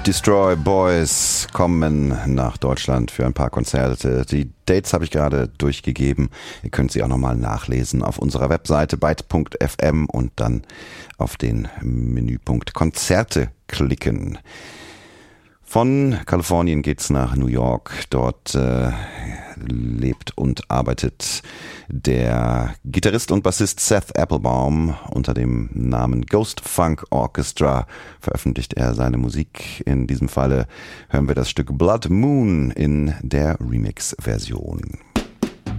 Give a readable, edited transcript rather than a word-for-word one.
Destroy Boys kommen nach Deutschland für ein paar Konzerte. Die Dates habe ich gerade durchgegeben. Ihr könnt sie auch nochmal nachlesen auf unserer Webseite byte.fm und dann auf den Menüpunkt Konzerte klicken. Von Kalifornien geht's nach New York. Dort lebt und arbeitet der Gitarrist und Bassist Seth Applebaum. Unter dem Namen Ghost Funk Orchestra veröffentlicht er seine Musik. In diesem Falle hören wir das Stück Blood Moon in der Remix-Version.